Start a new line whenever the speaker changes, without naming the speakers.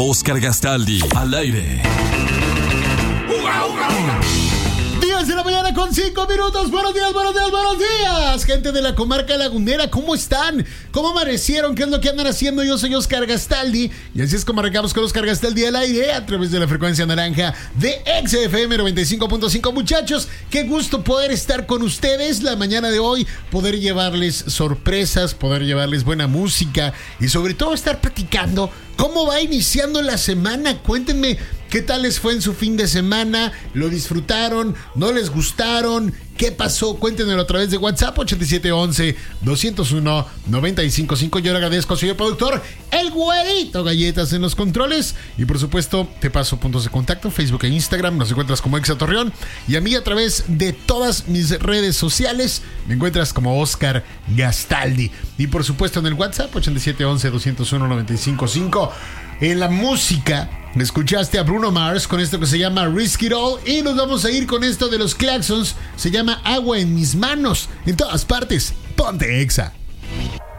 Oscar Gastaldi, al aire.
10 de la mañana con 5 minutos. Buenos días, buenos días, buenos días. Gente de la comarca lagunera, ¿cómo están? ¿Cómo amanecieron? ¿Qué es lo que andan haciendo? Yo soy Oscar Gastaldi. Y así es como arrancamos con Oscar Gastaldi al aire a través de la frecuencia naranja de XFM 95.5. Muchachos, qué gusto poder estar con ustedes la mañana de hoy. Poder llevarles sorpresas, poder llevarles buena música y sobre todo estar platicando cómo va iniciando la semana. Cuéntenme qué tal les fue en su fin de semana. ¿Lo disfrutaron? ¿No les gustaron? ¿Qué pasó? Cuéntenmelo a través de WhatsApp 8711-201-955. Yo le agradezco, soy el productor, el güerito Galletas en los controles. Y por supuesto, te paso puntos de contacto, Facebook e Instagram. Nos encuentras como Exa Torreón. Y a mí a través de todas mis redes sociales me encuentras como Oscar Gastaldi. Y por supuesto en el WhatsApp 8711-201-955. En la música, escuchaste a Bruno Mars con esto que se llama Risk It All. Y nos vamos a ir con esto de los Claxons. Se llama Agua en mis manos. En todas partes, ponte Exa.